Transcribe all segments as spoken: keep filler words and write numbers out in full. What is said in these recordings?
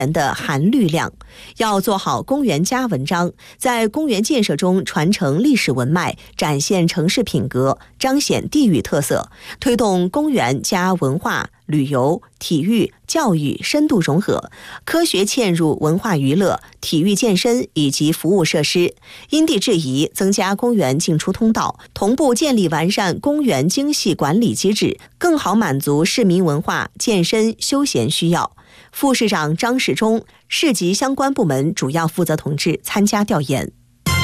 的含绿量，要做好公园加文章，在公园建设中传承历史文脉，展现城市品格，彰显地域特色，推动公园加文化、旅游、体育、教育深度融合，科学嵌入文化娱乐、体育健身以及服务设施，因地制宜增加公园进出通道，同步建立完善公园精细管理机制，更好满足市民文化、健身、休闲需要。副市长张世忠、市级相关部门主要负责同志参加调研。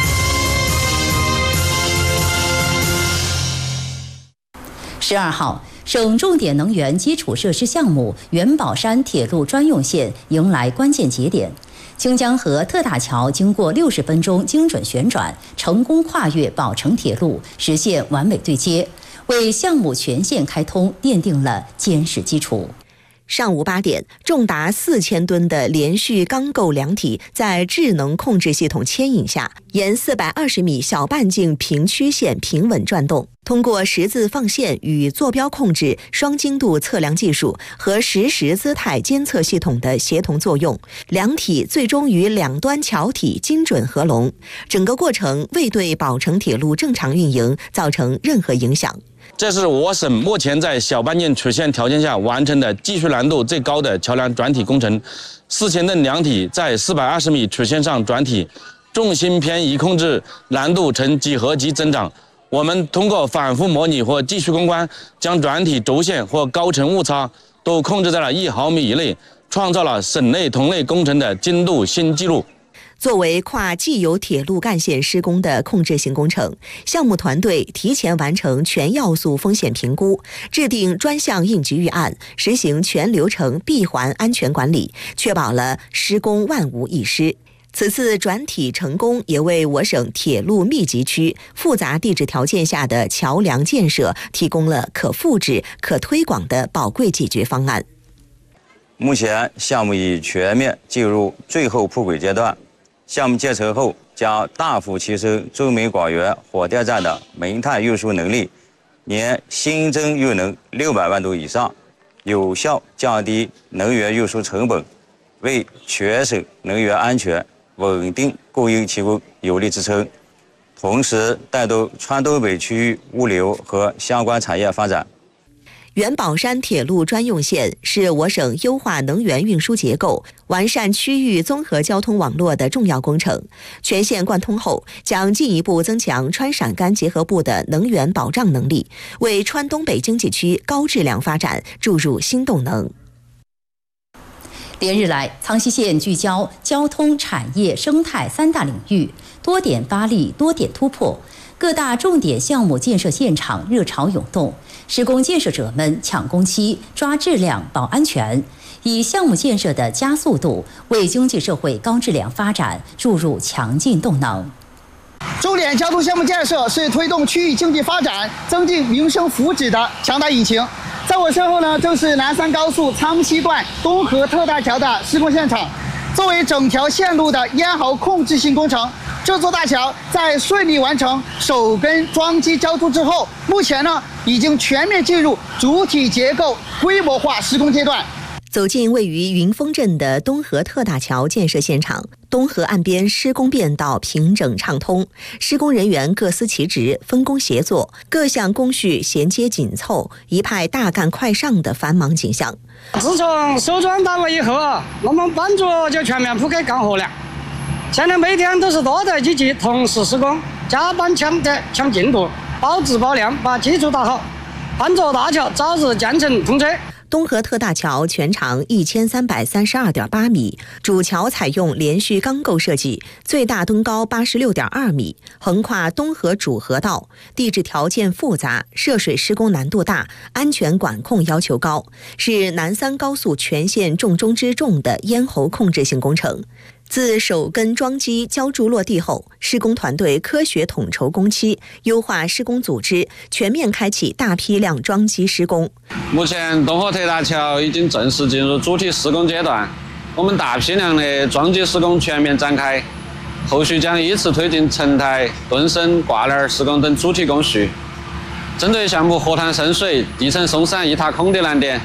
十二号，省重点能源基础设施项目元宝山铁路专用线迎来关键节点。清江河特大桥经过六十分钟精准旋转，成功跨越宝成铁路，实现完美对接，为项目全线开通奠定了坚实基础。 上午八点，重达四千吨的连续钢构梁体在智能控制系统牵引下，沿四百二十米小半径平曲线平稳转动。通过十字放线与坐标控制双精度测量技术和实时姿态监测系统的协同作用，梁体最终与两端桥体精准合拢，整个过程未对宝成铁路正常运营造成任何影响。 这是我省目前在小半径曲线条件下完成的技术难度最高的桥梁转体工程。四千吨梁体在四百二十米曲线上转体，重心偏移控制难度呈几何级增长。我们通过反复模拟或技术攻关，将转体轴线或高程误差都控制在了一毫米以内，创造了省内同类工程的精度新纪录。 作为跨既有铁路干线施工的控制性工程，项目团队提前完成全要素风险评估，制定专项应急预案，实行全流程闭环安全管理，确保了施工万无一失。此次转体成功，也为我省铁路密集区复杂地质条件下的桥梁建设提供了可复制、可推广的宝贵解决方案。 目前项目已全面进入最后铺轨阶段。项目建成后，将大幅提升中美广源火电站的煤炭运输能力，年新增运能六百万吨以上，有效降低能源运输成本，为全省能源安全稳定供应提供有力支撑，同时带动川东北区域物流和相关产业发展。 元宝山铁路专用线是我省优化能源运输结构、完善区域综合交通网络的重要工程。全线贯通后，将进一步增强川陕赣结合部的能源保障能力，为川东北经济区高质量发展注入新动能。 连日来，苍溪县聚焦交通、产业、生态三大领域，多点发力，多点突破，各大重点项目建设现场热潮涌动，施工建设者们抢工期、抓质量、保安全，以项目建设的加速度，为经济社会高质量发展注入强劲动能。 重点交通项目建设是推动区域经济发展、增进民生福祉的强大引擎。在我身后呢，正是南山高速苍溪段东河特大桥的施工现场。作为整条线路的咽喉控制性工程，这座大桥在顺利完成首根桩基浇筑之后，目前呢已经全面进入主体结构规模化施工阶段。 走进位于云峰镇的东河特大桥建设现场，东河岸边施工便道平整畅通，施工人员各司其职，分工协作，各项工序衔接紧凑，一派大干快上的繁忙景象。 自从手桩打过以后啊，我们班组就全面铺开干活了。现在每天都是多台机器同时施工，加班抢点抢进度，保质保量，把基础打好，盼着大桥早日建成通车。 东河特大桥全长一千三百三十二点八米，主桥采用连续钢构设计，最大墩高八十六点二米，横跨东河主河道，地质条件复杂，涉水施工难度大，安全管控要求高，是南三高速全线重中之重的咽喉控制性工程。自首根桩基浇筑落地后，施工团队科学统筹工期，优化施工组织，全面开启大批量桩基施工。 目前东河特大桥已经正式进入主体施工阶段，我们大批量的桩基施工全面展开，后续将依次推进承台、墩身、挂帘施工等主体工序。针对项目河滩渗水、地层松散、一塌空的难点，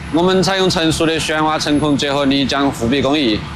我们采用成熟的悬挖成孔结合泥浆护壁工艺。